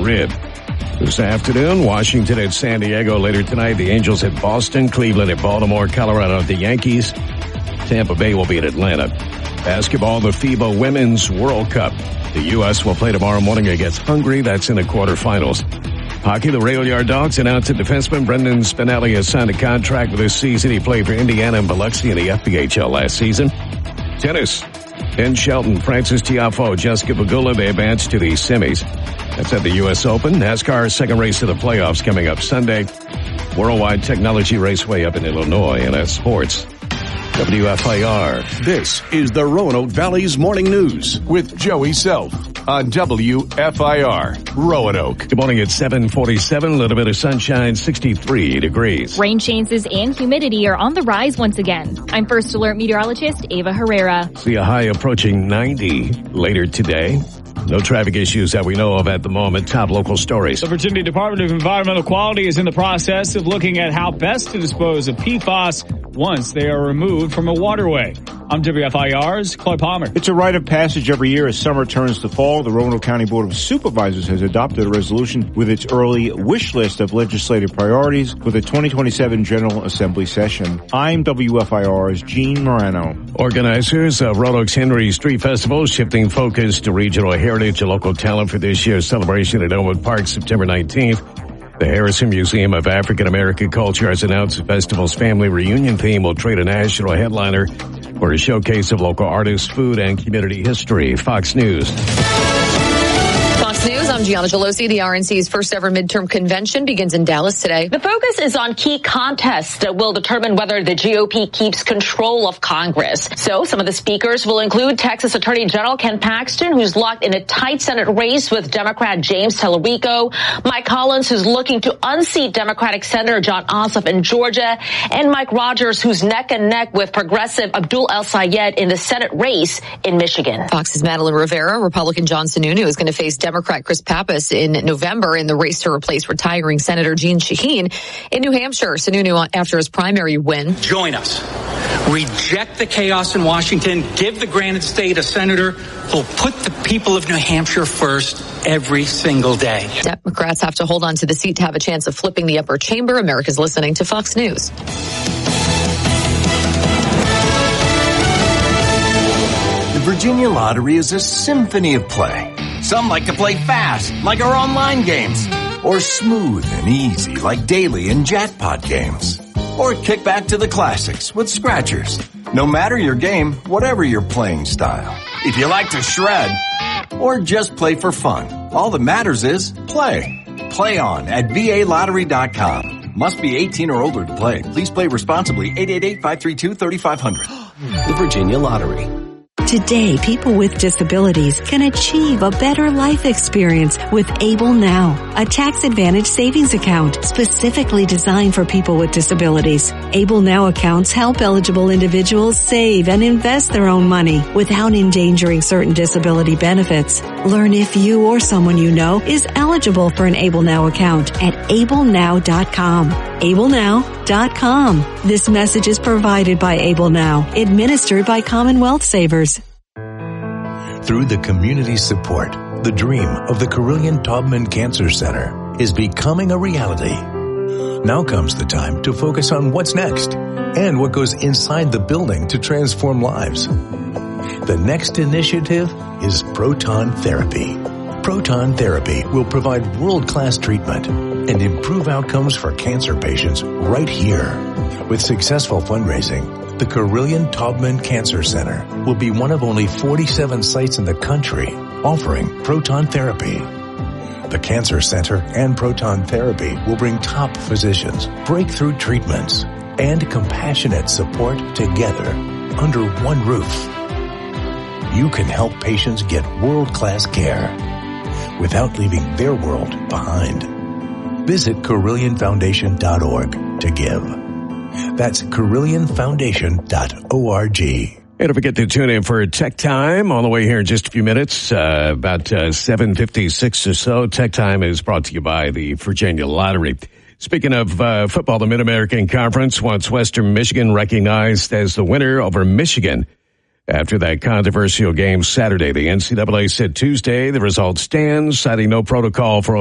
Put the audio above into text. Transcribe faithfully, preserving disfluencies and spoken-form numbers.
rib. This afternoon, Washington at San Diego. Later tonight, the Angels at Boston, Cleveland at Baltimore, Colorado at the Yankees. Tampa Bay will be at Atlanta. Basketball, the FIBA Women's World Cup. The U S will play tomorrow morning against Hungary. That's in the quarterfinals. Hockey, the Rail Yard Dogs announced that defenseman Brendan Spinelli has signed a contract for this season. He played for Indiana and Biloxi in the F P H L last season. Tennis. Ben Shelton, Francis Tiafoe, Jessica Pegula, they advanced to the semis. That's at the U S Open. NASCAR's second race of the playoffs coming up Sunday. Worldwide Technology Raceway up in Illinois, and that's sports. W F I R. This is the Roanoke Valley's Morning News with Joey Self on W F I R, Roanoke. Good morning at seven forty-seven. A little bit of sunshine, sixty-three degrees. Rain chances and humidity are on the rise once again. I'm First Alert meteorologist Ava Herrera. See a high approaching ninety later today. No traffic issues that we know of at the moment. Top local stories. The Virginia Department of Environmental Quality is in the process of looking at how best to dispose of P F A S once they are removed from a waterway. I'm W F I R's Clay Palmer. It's a rite of passage every year as summer turns to fall. The Roanoke County Board of Supervisors has adopted a resolution with its early wish list of legislative priorities for the twenty twenty-seven General Assembly session. I'm W F I R's Gene Morano. Organizers of Roanoke's Henry Street Festival shifting focus to regional heritage and local talent for this year's celebration at Elmwood Park, September nineteenth. The Harrison Museum of African American Culture has announced the festival's family reunion theme will trade a national headliner for a showcase of local artists, food, and community history. Fox News. Fox News, I'm Gianna Gelosi. The R N C's first ever midterm convention begins in Dallas today. The focus is on key contests that will determine whether the G O P keeps control of Congress. So some of the speakers will include Texas Attorney General Ken Paxton, who's locked in a tight Senate race with Democrat James Tallarico, Mike Collins, who's looking to unseat Democratic Senator John Ossoff in Georgia, and Mike Rogers, who's neck and neck with progressive Abdul El-Sayed in the Senate race in Michigan. Fox's Madeline Rivera, Republican John Sununu is going to face Democrat Chris Pappas in November in the race to replace retiring Senator Jeanne Shaheen. In New Hampshire, Sununu, after his primary win. Join us. Reject the chaos in Washington. Give the Granite State a senator who'll put the people of New Hampshire first every single day. Democrats have to hold on to the seat to have a chance of flipping the upper chamber. America's listening to Fox News. The Virginia Lottery is a symphony of play. Some like to play fast, like our online games, or smooth and easy, like daily and jackpot games. Or kick back to the classics with scratchers. No matter your game, whatever your playing style. If you like to shred, or just play for fun, all that matters is play. Play on at V A lottery dot com. Must be eighteen or older to play. Please play responsibly. eight eight eight, five three two, three five zero zero. The Virginia Lottery. Today, people with disabilities can achieve a better life experience with Able Now, a tax-advantaged savings account specifically designed for people with disabilities. Able Now accounts help eligible individuals save and invest their own money without endangering certain disability benefits. Learn if you or someone you know is eligible for an Able Now account at able now dot com. able now dot com. This message is provided by Able Now, administered by Commonwealth Savers. Through the community support, the dream of the Carilion Taubman Cancer Center is becoming a reality. Now comes the time to focus on what's next and what goes inside the building to transform lives. The next initiative is proton therapy. Proton therapy will provide world-class treatment and improve outcomes for cancer patients right here. With successful fundraising, the Carilion Taubman Cancer Center will be one of only forty-seven sites in the country offering proton therapy. The Cancer Center and proton therapy will bring top physicians, breakthrough treatments, and compassionate support together under one roof. You can help patients get world-class care without leaving their world behind. Visit Carilion Foundation dot org to give. That's Carilion Foundation dot org. Hey, don't forget to tune in for Tech Time on the way here in just a few minutes, uh, about uh, seven fifty-six or so. Tech Time is brought to you by the Virginia Lottery. Speaking of uh, football, the Mid-American Conference wants Western Michigan recognized as the winner over Michigan after that controversial game Saturday. The N C double A said Tuesday the result stands, citing no protocol for